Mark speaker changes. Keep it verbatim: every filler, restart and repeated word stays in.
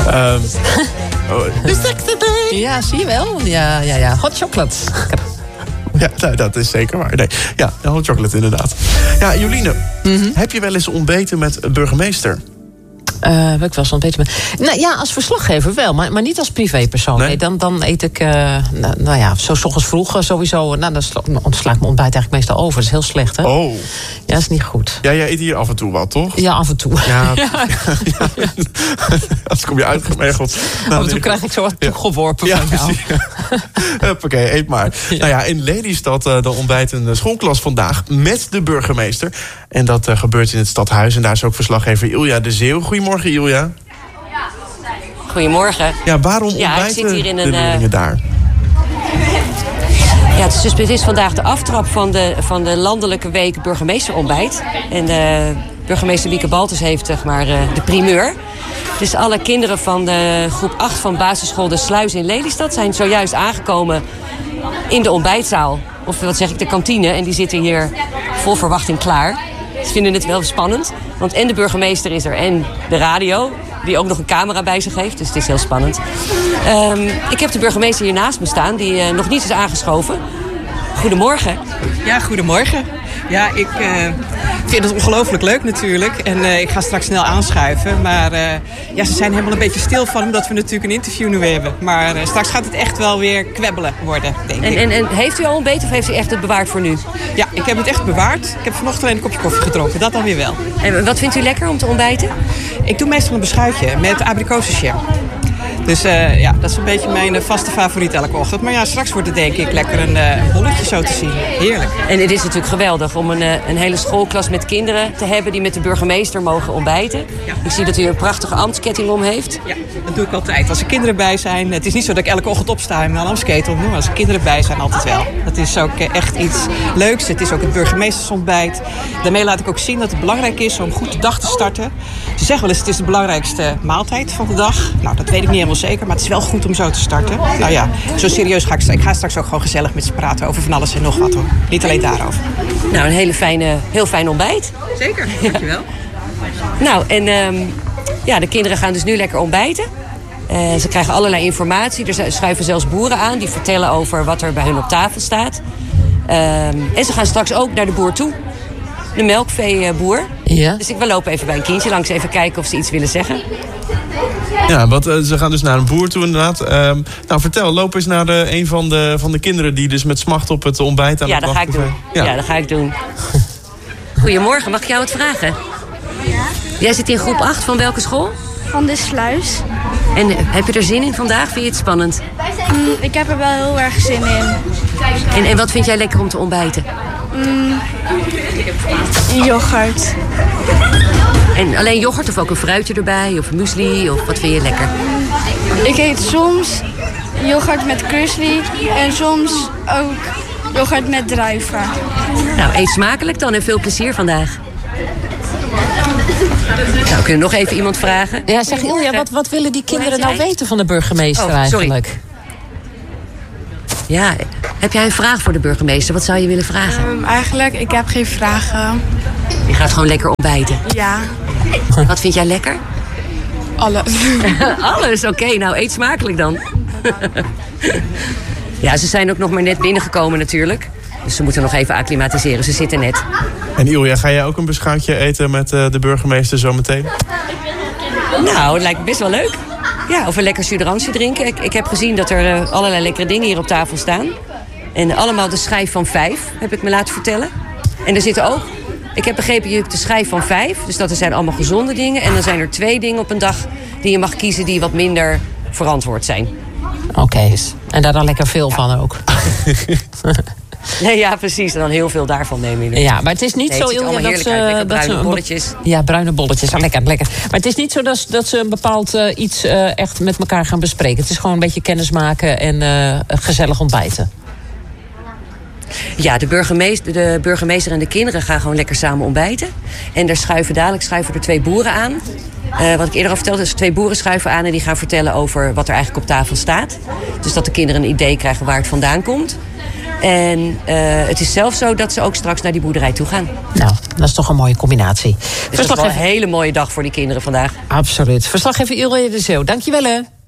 Speaker 1: Um, oh, de sexy day.
Speaker 2: Ja, zie je wel. Ja, ja, ja. Hot chocolate.
Speaker 1: Ja, nou, dat is zeker waar. Nee, ja, hot chocolate inderdaad. Ja, Joline, mm-hmm. heb je wel eens ontbeten met een burgemeester?
Speaker 2: Uh, heb ik wel eens ontbeten met... Nou ja, als verslaggever wel, maar, maar niet als privépersoon. Nee? Nee, dan, dan eet ik, uh, nou, nou ja, zo 's ochtends vroeg sowieso... Nou, dan sla, dan sla ik mijn ontbijt eigenlijk meestal over. Dat is heel slecht, hè?
Speaker 1: Oh.
Speaker 2: Ja, dat is niet goed.
Speaker 1: Ja, jij eet hier af en toe wat, toch?
Speaker 2: Ja, af en toe.
Speaker 1: Ja, ja. ja, ja. Als kom je uitgemergeld. Nou,
Speaker 2: af en toe krijg ik zo wat ja. toegeworpen ja, van jou.
Speaker 1: Huppakee, eet maar. Ja. Nou ja, in Lelystad uh, dan ontbijt een schoolklas vandaag met de burgemeester. En dat uh, gebeurt in het stadhuis. En daar is ook verslaggever Ilja de Zeeuw. Goedemorgen, Ilja.
Speaker 3: Goedemorgen.
Speaker 1: Ja, waarom ja, ontbijten de leerlingen uh... daar?
Speaker 3: Ja, het is, dus, het is vandaag de aftrap van de, van de landelijke week burgemeesterontbijt. En de burgemeester Wieke Baltus heeft zeg maar, de primeur. Dus alle kinderen van de groep acht van basisschool De Sluis in Lelystad zijn zojuist aangekomen in de ontbijtzaal. Of wat zeg ik, de kantine. En die zitten hier vol verwachting klaar. Ze vinden het wel spannend. Want en de burgemeester is er en de radio, die ook nog een camera bij zich heeft. Dus het is heel spannend. Um, ik heb de burgemeester hier naast me staan, die uh, nog niet is aangeschoven. Goedemorgen.
Speaker 4: Ja, goedemorgen. Ja, ik uh, vind het ongelooflijk leuk natuurlijk. En uh, ik ga straks snel aanschuiven. Maar uh, ja, ze zijn helemaal een beetje stil van, omdat we natuurlijk een interview nu hebben. Maar uh, straks gaat het echt wel weer kwebbelen worden, denk
Speaker 3: en,
Speaker 4: ik.
Speaker 3: En, en heeft u al ontbeten of heeft u echt het bewaard voor nu?
Speaker 4: Ja, ik heb het echt bewaard. Ik heb vanochtend alleen een kopje koffie gedronken. Dat dan weer wel.
Speaker 3: En wat vindt u lekker om te ontbijten?
Speaker 4: Ik doe meestal een beschuitje met abrikozenjam. Dus uh, ja, dat is een beetje mijn vaste favoriet elke ochtend. Maar ja, straks wordt het denk ik lekker een uh, bolletje zo te zien. Heerlijk.
Speaker 3: En het is natuurlijk geweldig om een, een hele schoolklas met kinderen te hebben die met de burgemeester mogen ontbijten. Ja. Ik zie dat u een prachtige ambtsketting om heeft.
Speaker 4: Ja, dat doe ik altijd. Als er kinderen bij zijn. Het is niet zo dat ik elke ochtend opsta en een ambtsketting doe. Maar als er kinderen bij zijn, altijd wel. Dat is ook echt iets leuks. Het is ook het burgemeestersontbijt. Daarmee laat ik ook zien dat het belangrijk is om goed de dag te starten. Ze zeggen wel eens, het is de belangrijkste maaltijd van de dag. Nou, dat weet ik niet helemaal zeker, maar het is wel goed om zo te starten. Nou ja, zo serieus ga ik Ik ga straks ook gewoon gezellig met ze praten over van alles en nog wat, hoor. Niet alleen daarover.
Speaker 3: Nou, een hele fijne, heel fijn ontbijt.
Speaker 4: Zeker, dankjewel.
Speaker 3: Nou, en um, ja, de kinderen gaan dus nu lekker ontbijten. Uh, ze krijgen allerlei informatie. Er schuiven zelfs boeren aan die vertellen over wat er bij hun op tafel staat. Um, en ze gaan straks ook naar de boer toe. De melkveeboer.
Speaker 2: Ja.
Speaker 3: Dus ik wil lopen even bij een kindje langs, even kijken of ze iets willen zeggen.
Speaker 1: Ja, want uh, ze gaan dus naar een boer toe inderdaad. Uh, nou, vertel, loop eens naar de, een van de, van de kinderen die dus met smacht op het ontbijt aan
Speaker 3: ja,
Speaker 1: het wachten
Speaker 3: dat ga ik doen. Ja. ja, dat ga ik doen. Goedemorgen, mag ik jou wat vragen?
Speaker 5: Ja.
Speaker 3: Jij zit in groep acht van welke school?
Speaker 5: Van De Sluis.
Speaker 3: En uh, heb je er zin in vandaag? Vind je het spannend?
Speaker 5: Mm, ik heb er wel heel erg zin in.
Speaker 3: En, en wat vind jij lekker om te ontbijten?
Speaker 5: Mm, yoghurt.
Speaker 3: En alleen yoghurt of ook een fruitje erbij? Of muesli? Of wat vind je lekker?
Speaker 5: Ik eet soms yoghurt met krusli en soms ook yoghurt met druiven.
Speaker 3: Nou, eet smakelijk dan en veel plezier vandaag. Nou, we kunnen nog even iemand vragen.
Speaker 2: Ja, zeg Ilja, wat, wat willen die kinderen nou weten van de burgemeester
Speaker 3: oh,
Speaker 2: eigenlijk?
Speaker 3: Sorry. Ja, heb jij een vraag voor de burgemeester? Wat zou je willen vragen?
Speaker 5: Um, eigenlijk, ik heb geen vragen.
Speaker 3: Je gaat gewoon lekker ontbijten?
Speaker 5: Ja.
Speaker 3: Wat vind jij lekker?
Speaker 5: Alles.
Speaker 3: Alles, oké. Okay, nou, eet smakelijk dan. Ja, ze zijn ook nog maar net binnengekomen natuurlijk. Dus ze moeten nog even acclimatiseren. Ze zitten net.
Speaker 1: En Ilja, ga jij ook een beschuitje eten met uh, de burgemeester zometeen?
Speaker 3: Nou, het lijkt me best wel leuk. Ja, of een lekker suderantje drinken. Ik, ik heb gezien dat er uh, allerlei lekkere dingen hier op tafel staan. En allemaal de schijf van vijf, heb ik me laten vertellen. En er zitten ook... Ik heb begrepen, je hebt de schijf van vijf. Dus dat zijn allemaal gezonde dingen. En dan zijn er twee dingen op een dag die je mag kiezen die wat minder verantwoord zijn.
Speaker 2: Oké, okay. En daar dan lekker veel van ook.
Speaker 3: Nee, ja, precies. En dan heel veel daarvan nemen.
Speaker 2: Ja, maar het is niet
Speaker 3: nee,
Speaker 2: zo...
Speaker 3: Het ziet allemaal heerlijk uit. Lekker bruine
Speaker 2: dat ze,
Speaker 3: bolletjes.
Speaker 2: Ja, bruine bolletjes. Ah, lekker, lekker. Maar het is niet zo dat, dat ze een bepaald uh, iets uh, echt met elkaar gaan bespreken. Het is gewoon een beetje kennismaken en uh, gezellig ontbijten.
Speaker 3: Ja, de burgemeester, de burgemeester en de kinderen gaan gewoon lekker samen ontbijten. En er schuiven dadelijk schuiven er twee boeren aan. Uh, wat ik eerder al vertelde, is twee boeren schuiven aan en die gaan vertellen over wat er eigenlijk op tafel staat. Dus dat de kinderen een idee krijgen waar het vandaan komt. En uh, het is zelfs zo dat ze ook straks naar die boerderij toe gaan.
Speaker 2: Nou, dat is toch een mooie combinatie.
Speaker 3: Dus dat is wel een hele mooie dag voor die kinderen vandaag.
Speaker 2: Absoluut. Verslaggever Ilja de Zeeuw, dankjewel hè.